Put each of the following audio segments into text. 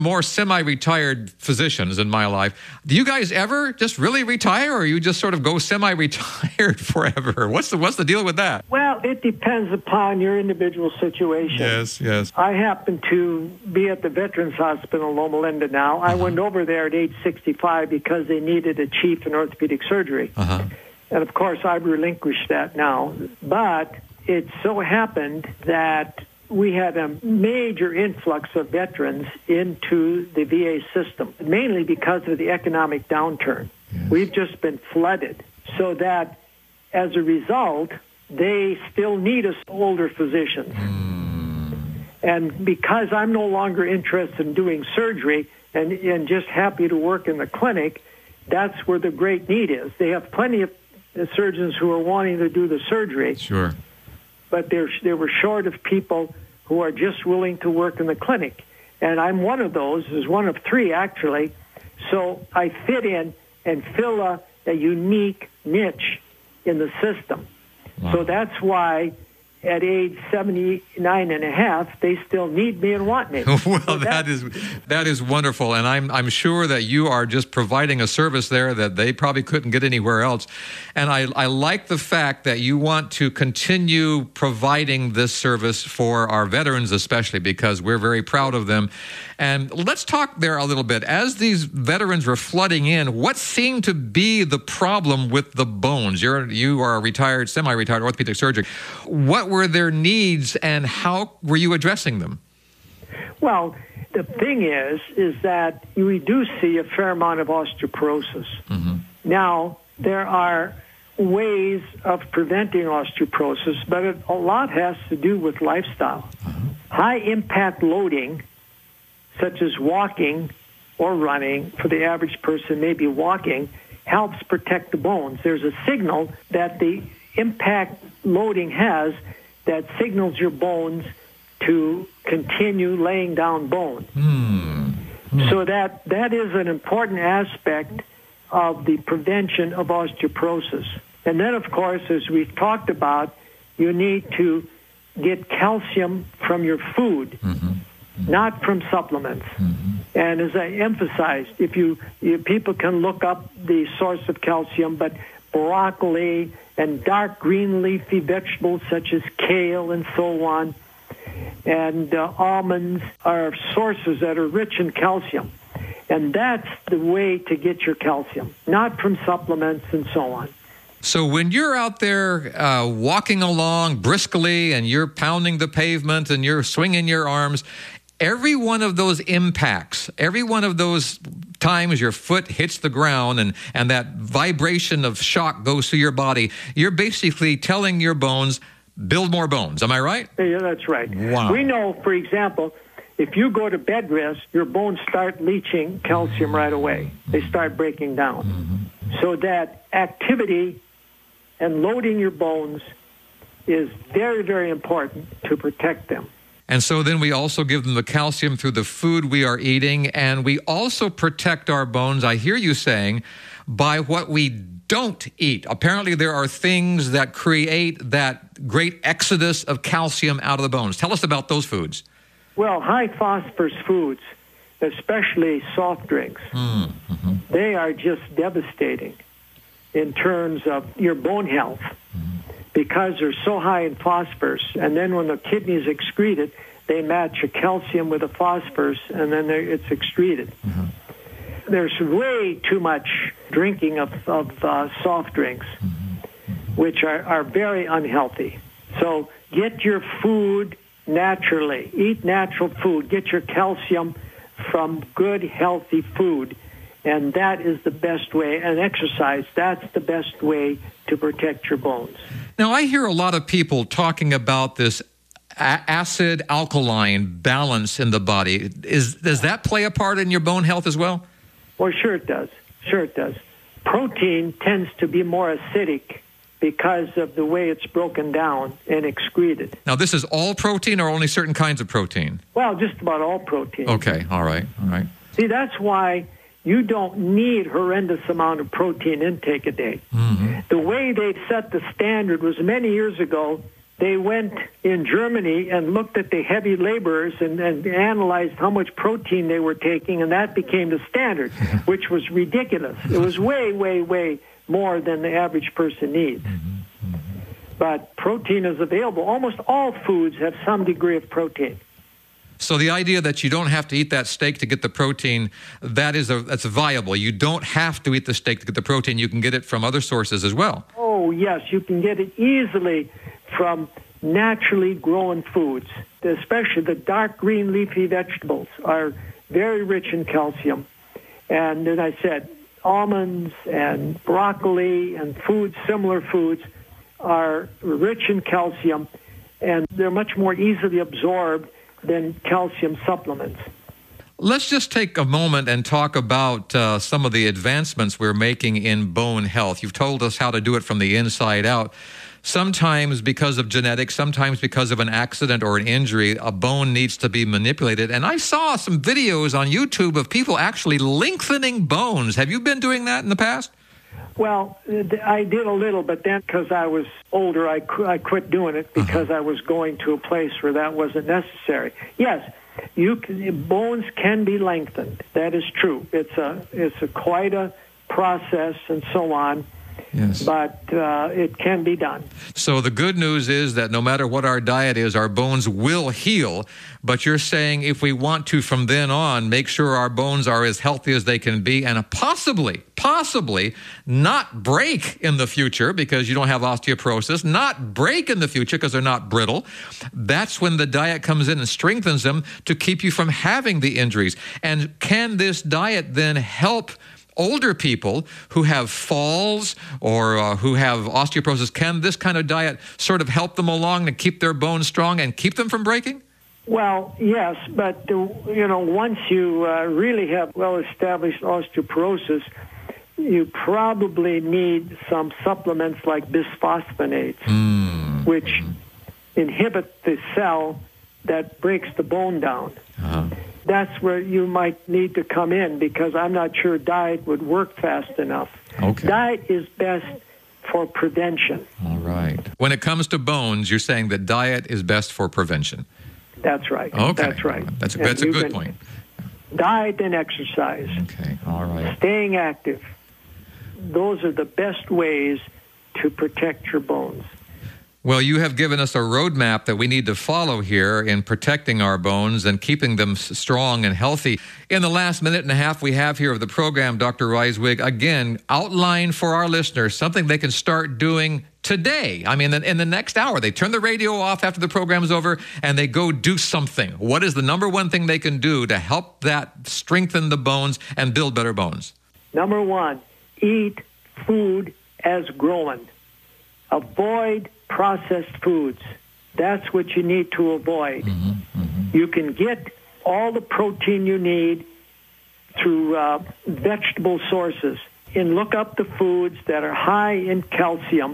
more semi-retired physicians in my life. Do you guys ever just really retire, or you just sort of go semi-retired forever? What's the deal with that? Well, it depends upon your individual situation. Yes. I happen to be at the Veterans Hospital in Loma Linda now. I went over there at age 65 because they needed a chief in orthopedic surgery. And, of course, I've relinquished that now. But it so happened that we had a major influx of veterans into the VA system, mainly because of the economic downturn. We've just been flooded, so that as a result, they still need us older physicians. And because I'm no longer interested in doing surgery and just happy to work in the clinic, that's where the great need is. They have plenty of surgeons who are wanting to do the surgery. Sure. But they were short of people who are just willing to work in the clinic. And I'm one of those, is one of three, actually. So I fit in and fill a unique niche in the system. Wow. So that's why at age 79 and a half, they still need me and want me. Well, so that is wonderful, and I'm sure that you are just providing a service there that they probably couldn't get anywhere else. And I like the fact that you want to continue providing this service for our veterans, especially because we're very proud of them. And let's talk there a little bit. As these veterans were flooding in, what seemed to be the problem with the bones? You are a retired, semi-retired orthopedic surgeon. What were their needs, and how were you addressing them? Well, the thing is that we do see a fair amount of osteoporosis. Now, there are ways of preventing osteoporosis, but a lot has to do with lifestyle. High-impact loading, such as walking or running, for the average person, maybe walking, helps protect the bones. There's a signal that the impact loading has that signals your bones to continue laying down bone. So that is an important aspect of the prevention of osteoporosis. And then, of course, as we've talked about, you need to get calcium from your food, not from supplements. And as I emphasized, people can look up the source of calcium, but broccoli and dark green leafy vegetables such as kale and so on, and almonds are sources that are rich in calcium. And that's the way to get your calcium, not from supplements and so on. So when you're out there walking along briskly and you're pounding the pavement and you're swinging your arms, every one of those impacts, every one of those times your foot hits the ground and that vibration of shock goes through your body, you're basically telling your bones, build more bones. Am I right? Yeah, that's right. Wow. We know, for example, if you go to bed rest, your bones start leaching calcium right away. They start breaking down. So that activity and loading your bones is very, very important to protect them. And so then we also give them the calcium through the food we are eating, and we also protect our bones, I hear you saying, by what we don't eat. Apparently there are things that create that great exodus of calcium out of the bones. Tell us about those foods. Well, high phosphorus foods, especially soft drinks, they are just devastating in terms of your bone health because they're so high in phosphorus. And then when the kidneys excrete it, they match a calcium with a phosphorus, and then it's excreted. There's way too much drinking of soft drinks, which are very unhealthy. So get your food naturally. Eat natural food. Get your calcium from good, healthy food. And that is the best way. And exercise, that's the best way to protect your bones. Now, I hear a lot of people talking about this acid-alkaline balance in the body. Does that play a part in your bone health as well? Well, sure it does. Sure it does. Protein tends to be more acidic because of the way it's broken down and excreted. Now, this is all protein or only certain kinds of protein? Well, just about all protein. Okay, all right. See, that's why you don't need horrendous amount of protein intake a day. The way they set the standard was many years ago, they went in Germany and looked at the heavy laborers and analyzed how much protein they were taking, and that became the standard, which was ridiculous. It was way, way, way more than the average person needs. But protein is available. Almost all foods have some degree of protein. So the idea that you don't have to eat that steak to get the protein, that's viable. You don't have to eat the steak to get the protein. You can get it from other sources as well. Oh, yes. You can get it easily from naturally grown foods. Especially the dark green leafy vegetables are very rich in calcium. And as I said, almonds and broccoli and similar foods are rich in calcium, and they're much more easily absorbed than calcium supplements. Let's just take a moment and talk about some of the advancements we're making in bone health. You've told us how to do it from the inside out. Sometimes because of genetics, sometimes because of an accident or an injury, a bone needs to be manipulated. And I saw some videos on YouTube of people actually lengthening bones. Have you been doing that in the past? Well, I did a little, but then because I was older, I quit doing it because I was going to a place where that wasn't necessary. Yes, bones can be lengthened. That is true. It's quite a process and so on. Yes. But it can be done. So the good news is that no matter what our diet is, our bones will heal. But you're saying if we want to from then on, make sure our bones are as healthy as they can be and possibly not break in the future because you don't have osteoporosis, not break in the future because they're not brittle. That's when the diet comes in and strengthens them to keep you from having the injuries. And can this diet then help older people who have falls or who have osteoporosis? Can this kind of diet sort of help them along and keep their bones strong and keep them from breaking? Well, yes, but once you really have well-established osteoporosis, you probably need some supplements like bisphosphonates, which inhibit the cell that breaks the bone down. That's where you might need to come in because I'm not sure diet would work fast enough. Okay. Diet is best for prevention. All right. When it comes to bones, you're saying that diet is best for prevention. That's right. Okay. That's right. That's a good point. Diet and exercise. Okay. All right. Staying active. Those are the best ways to protect your bones. Well, you have given us a roadmap that we need to follow here in protecting our bones and keeping them strong and healthy. In the last minute and a half we have here of the program, Dr. Reiswig, again, outline for our listeners something they can start doing today. I mean, in the next hour, they turn the radio off after the program's over and they go do something. What is the number one thing they can do to help that strengthen the bones and build better bones? Number one, eat food as grown. Avoid processed foods. That's what you need to avoid. You can get all the protein you need through vegetable sources. And look up the foods that are high in calcium,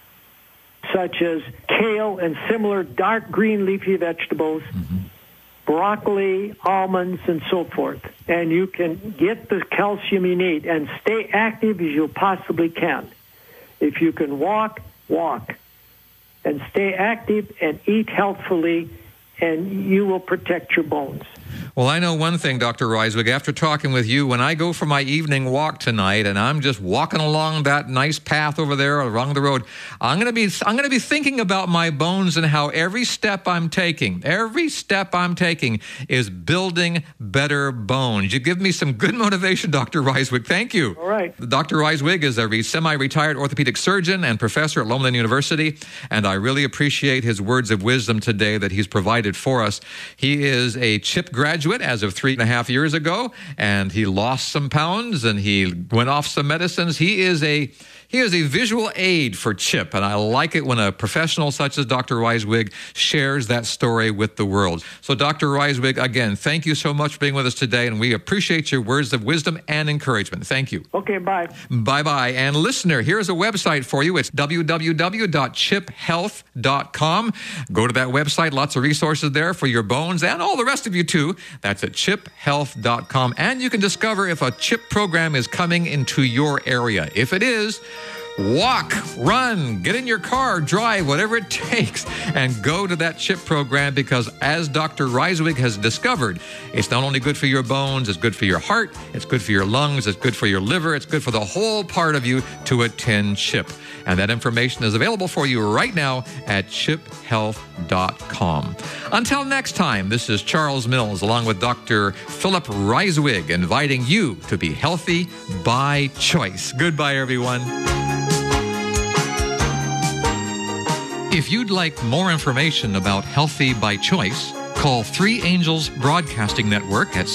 such as kale and similar dark green leafy vegetables, broccoli, almonds, and so forth. And you can get the calcium you need and stay active as you possibly can. If you can walk, walk. And stay active and eat healthfully, and you will protect your bones. Well, I know one thing, Dr. Reiswig, after talking with you, when I go for my evening walk tonight and I'm just walking along that nice path over there along the road, I'm going to be thinking about my bones and how every step I'm taking is building better bones. You give me some good motivation, Dr. Reiswig. Thank you. All right. Dr. Reiswig is a semi-retired orthopedic surgeon and professor at Lomond University, and I really appreciate his words of wisdom today that he's provided for us. He is a CHIP graduate as of 3.5 years ago, and he lost some pounds and he went off some medicines. He is a visual aid for CHIP, and I like it when a professional such as Dr. Reiswig shares that story with the world. So Dr. Reiswig, again, thank you so much for being with us today, and we appreciate your words of wisdom and encouragement. Thank you. Okay, bye. Bye-bye. And listener, here's a website for you. It's www.chiphealth.com. Go to that website. Lots of resources there for your bones and all the rest of you too. That's at chiphealth.com. And you can discover if a CHIP program is coming into your area. If it is, walk, run, get in your car, drive, whatever it takes, and go to that CHIP program, because as Dr. Reiswig has discovered, it's not only good for your bones, it's good for your heart, it's good for your lungs, it's good for your liver, it's good for the whole part of you to attend CHIP. And that information is available for you right now at chiphealth.com. Until next time, this is Charles Mills along with Dr. Philip Reiswig inviting you to be healthy by choice. Goodbye, everyone. If you'd like more information about Healthy by Choice, call 3 Angels Broadcasting Network at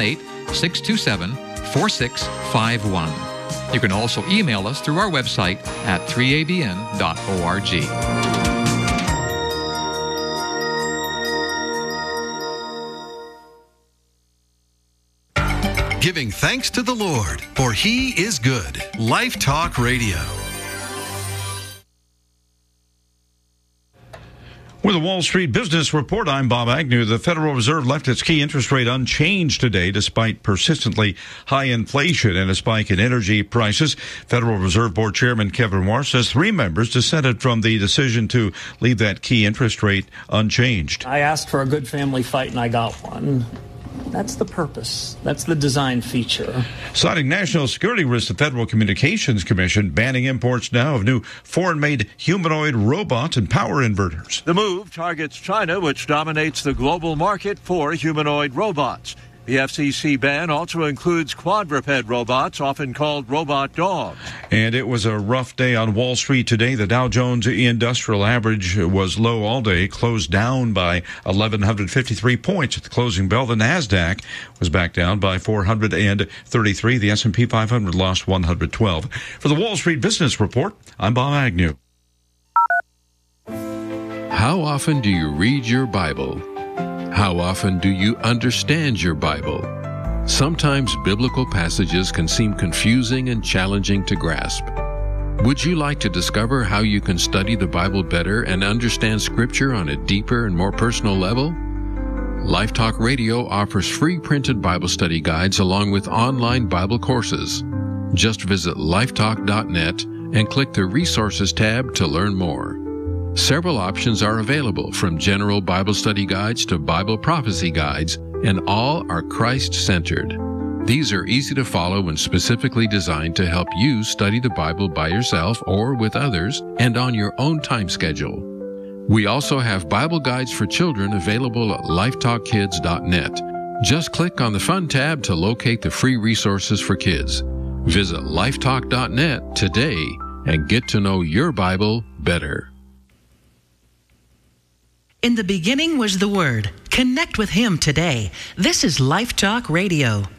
618-627-4651. You can also email us through our website at 3abn.org. Giving thanks to the Lord, for He is good. Life Talk Radio. With the Wall Street Business Report, I'm Bob Agnew. The Federal Reserve left its key interest rate unchanged today despite persistently high inflation and a spike in energy prices. Federal Reserve Board Chairman Kevin Warr says 3 members dissented from the decision to leave that key interest rate unchanged. I asked for a good family fight and I got one. That's the purpose. That's the design feature. Citing national security risks, the Federal Communications Commission banning imports now of new foreign-made humanoid robots and power inverters. The move targets China, which dominates the global market for humanoid robots. The FCC ban also includes quadruped robots, often called robot dogs. And it was a rough day on Wall Street today. The Dow Jones Industrial Average was low all day, closed down by 1,153 points at the closing bell. The NASDAQ was back down by 433. The S&P 500 lost 112. For the Wall Street Business Report, I'm Bob Agnew. How often do you read your Bible? How often do you understand your Bible? Sometimes biblical passages can seem confusing and challenging to grasp. Would you like to discover how you can study the Bible better and understand Scripture on a deeper and more personal level? Life Talk Radio offers free printed Bible study guides along with online Bible courses. Just visit lifetalk.net and click the Resources tab to learn more. Several options are available, from general Bible study guides to Bible prophecy guides, and all are Christ-centered. These are easy to follow and specifically designed to help you study the Bible by yourself or with others and on your own time schedule. We also have Bible guides for children available at lifetalkkids.net. Just click on the Fun tab to locate the free resources for kids. Visit lifetalk.net today and get to know your Bible better. In the beginning was the Word. Connect with Him today. This is Life Talk Radio.